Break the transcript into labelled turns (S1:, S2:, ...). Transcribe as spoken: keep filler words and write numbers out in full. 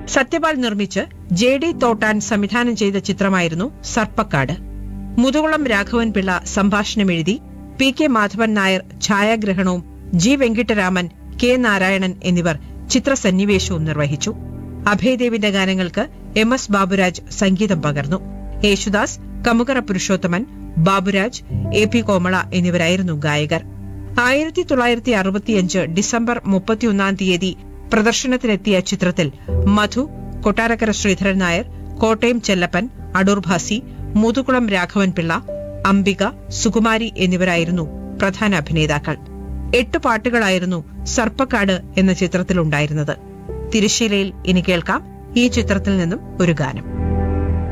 S1: സത്യപാൽ നിർമ്മിച്ച് J D Thottan സംവിധാനം ചെയ്ത ചിത്രമായിരുന്നു സർപ്പക്കാട്. Muthukulam Raghavan Pillai സംഭാഷണമെഴുതി, P K Madhavan Nair ഛായാഗ്രഹണവും G Venkitaraman, K Narayanan എന്നിവർ ചിത്രസന്നിവേശവും നിർവഹിച്ചു. അഭയദേവിന്റെ ഗാനങ്ങൾക്ക് എം എസ് ബാബുരാജ് സംഗീതം പകർന്നു. യേശുദാസ്, കമുകറ പുരുഷോത്തമൻ, ബാബുരാജ്, എ പി കോമള എന്നിവരായിരുന്നു ഗായകർ. ആയിരത്തി തൊള്ളായിരത്തി അറുപത്തിയഞ്ച് ഡിസംബർ മുപ്പത്തിയൊന്നാം തീയതി പ്രദർശനത്തിനെത്തിയ ചിത്രത്തിൽ മധു, കൊട്ടാരക്കര ശ്രീധരൻ നായർ, കോട്ടയം ചെല്ലപ്പൻ, അടൂർ ഭാസി, മുതുകുളം രാഘവൻ പിള്ള, അംബിക, സുകുമാരി എന്നിവരായിരുന്നു പ്രധാന അഭിനേതാക്കൾ. എട്ട് പാട്ടുകളായിരുന്നു സർപ്പക്കാട് എന്ന ചിത്രത്തിലുണ്ടായിരുന്നത്. തിരശ്ശീലയിൽ ഇനി കേൾക്കാം ഈ ചിത്രത്തിൽ നിന്നും ഒരു ഗാനം.